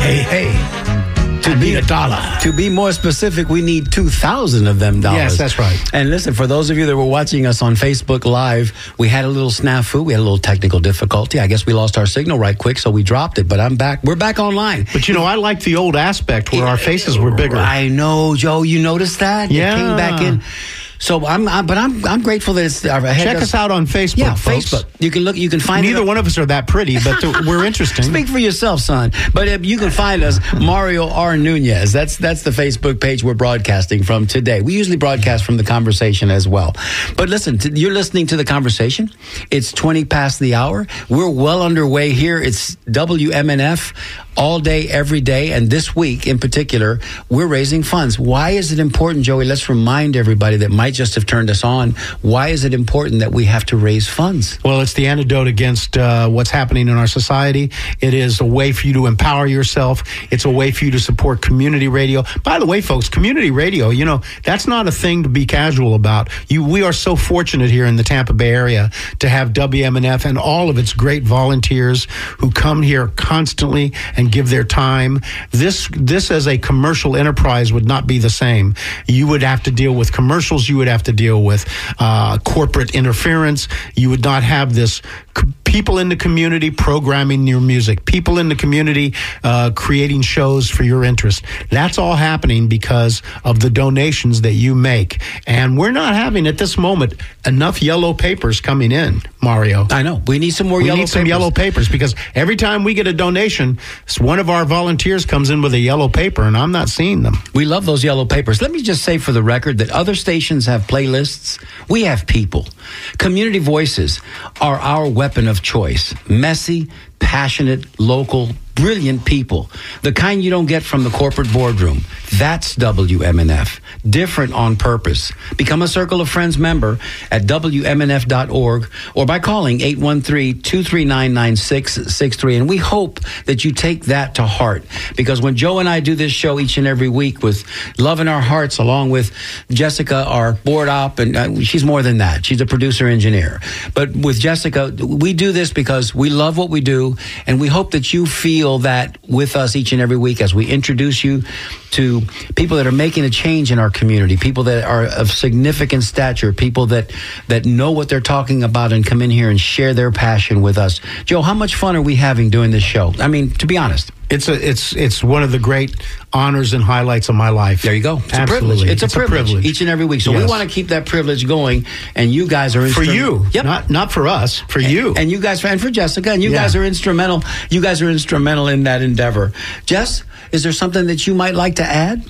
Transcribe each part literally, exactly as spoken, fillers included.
Hey, hey. To be a dollar. To be more specific, we need two thousand of them dollars. Yes, that's right. And listen, for those of you that were watching us on Facebook Live, we had a little snafu. We had a little technical difficulty. I guess we lost our signal right quick, so we dropped it. But I'm back. We're back online. But, you know, I like the old aspect where it, our faces were bigger. I know, Joe. You noticed that? Yeah. It came back in. So I'm, I, but I'm, I'm grateful that it's. Check us out on Facebook. Yeah, folks. Facebook. You can look. You can find. Neither it one of us are that pretty, but we're interesting. Speak for yourself, son. But if you can find us, Mario R. Nunez. That's that's the Facebook page we're broadcasting from today. We usually broadcast from the conversation as well. But listen, to, you're listening to the conversation. It's twenty past the hour. We're well underway here. It's W M N F all day, every day, and this week in particular, we're raising funds. Why is it important, Joey? Let's remind everybody that might just have turned us on. Why is it important that we have to raise funds? Well, it's the antidote against uh, what's happening in our society. It is a way for you to empower yourself. It's a way for you to support community radio. By the way, folks, community radio, you know, that's not a thing to be casual about. You, we are so fortunate here in the Tampa Bay area to have W M N F and all of its great volunteers who come here constantly and give their time. This, this as a commercial enterprise would not be the same. You would have to deal with commercials. You would have to deal with uh, corporate interference. You would not have this c- people in the community programming your music, people in the community uh, creating shows for your interest. That's all happening because of the donations that you make. And we're not having at this moment enough yellow papers coming in, Mario. I know. We need some more we yellow need papers. some yellow papers because every time we get a donation, one of our volunteers comes in with a yellow paper, and I'm not seeing them. We love those yellow papers. Let me just say for the record that other stations have playlists. We have people. Community voices are our weapon of choice. Messy, passionate, local, brilliant people. The kind you don't get from the corporate boardroom. That's W M N F. Different on purpose. Become a Circle of Friends member at W M N F dot org or by calling eight one three, two three nine, nine six six three. And we hope that you take that to heart, because when Joe and I do this show each and every week with love in our hearts, along with Jessica, our board op, and uh, she's more than that. She's a producer engineer. But with Jessica, we do this because we love what we do, and we hope that you feel that with us each and every week as we introduce you to people that are making a change in our community, people that are of significant stature, people that that know what they're talking about and come in here and share their passion with us. Joe, how much fun are we having doing this show? I mean, to be honest. It's a it's it's one of the great honors and highlights of my life. There you go. It's Absolutely. a privilege. It's, it's a, privilege a privilege each and every week. So yes. we want to keep that privilege going, and you guys are for instru- you. Yep. Not not for us. For and, you. And you guys, and for Jessica, and you yeah. guys are instrumental. You guys are instrumental in that endeavor. Jess, is there something that you might like to add?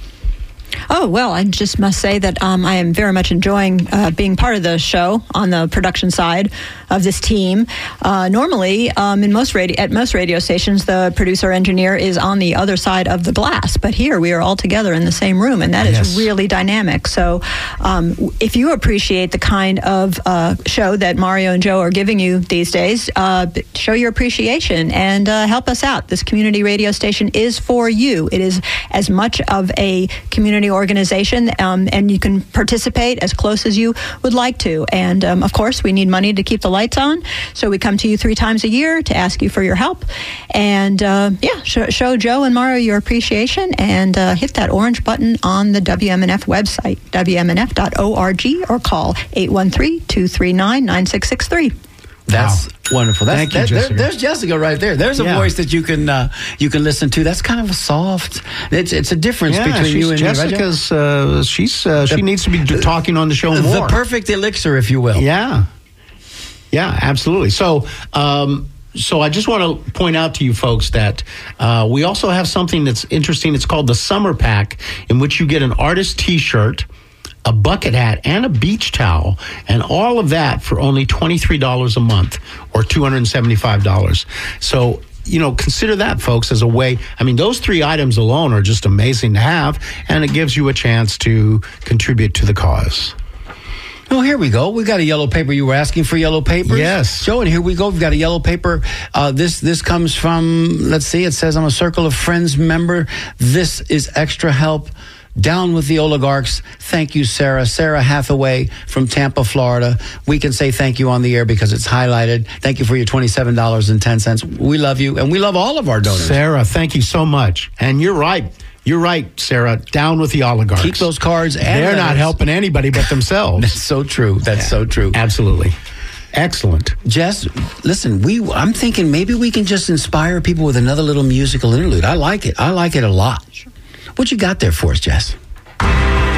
Oh, well, I just must say that um, I am very much enjoying uh, being part of the show on the production side of this team. Uh, normally, um, in most radio, at most radio stations, the producer engineer is on the other side of the glass. But here, we are all together in the same room, and that is yes. really dynamic. So um, if you appreciate the kind of uh, show that Mario and Joe are giving you these days, uh, show your appreciation and uh, help us out. This community radio station is for you. It is as much of a community organization, um, and you can participate as close as you would like to. And um, of course, we need money to keep the lights on, so we come to you three times a year to ask you for your help. And uh, yeah, show, show Joe and Mario your appreciation, and uh, hit that orange button on the W M N F website, W M N F dot org, or call eight one three, two three nine, nine six six three. That's wow. wonderful. That's, Thank you, that, Jessica. there, there's Jessica right there. There's a yeah. voice that you can uh, you can listen to. That's kind of a soft. It's it's a difference yeah, between she's you and Jessica's. me, right, uh, she's uh, she the, needs to be d- talking on the show more. The perfect elixir, if you will. Yeah, yeah, absolutely. So. Um, So I just want to point out to you folks that uh, we also have something that's interesting. It's called the Summer Pack, in which you get an artist T-shirt, a bucket hat, and a beach towel, and all of that for only twenty-three dollars a month, or two hundred seventy-five dollars. So, you know, consider that, folks, as a way. I mean, those three items alone are just amazing to have, and it gives you a chance to contribute to the cause. Oh, here we go. We got a yellow paper. You were asking for yellow papers? Yes. Joe, and here we go. We've got a yellow paper. Uh, this this comes from, let's see, it says I'm a Circle of Friends member. This is extra help. Down with the oligarchs. Thank you, Sarah. Sarah Hathaway from Tampa, Florida. We can say thank you on the air because it's highlighted. Thank you for your twenty-seven dollars and ten cents. We love you, and we love all of our donors. Sarah, thank you so much. And you're right. You're right, Sarah. Down with the oligarchs. Keep those cards. And They're not helping anybody but themselves. That's so true. That's yeah, so true. Absolutely. Excellent. Jess, listen, we. I'm thinking maybe we can just inspire people with another little musical interlude. I like it. I like it a lot. Sure. What you got there for us, Jess?